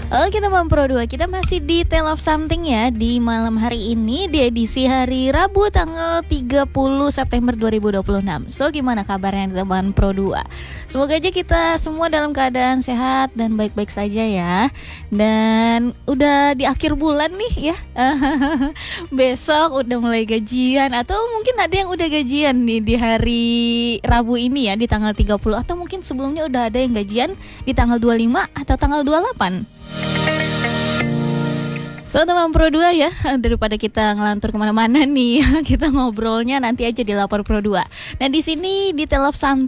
Oke teman Pro 2, kita masih di Tale of Something ya. Di malam hari ini, di edisi hari Rabu tanggal 30 September 2026. So gimana kabarnya teman Pro 2? Semoga aja kita semua dalam keadaan sehat dan baik-baik saja ya. Dan udah di akhir bulan nih ya. Besok udah mulai gajian. Atau mungkin ada yang udah gajian nih di hari Rabu ini ya, di tanggal 30. Atau mungkin sebelumnya udah ada yang gajian di tanggal 25 atau tanggal 28. So teman Pro 2 ya, daripada kita ngelantur kemana-mana nih, kita ngobrolnya nanti aja di Lapor Pro 2. Nah di sini di Tale of Something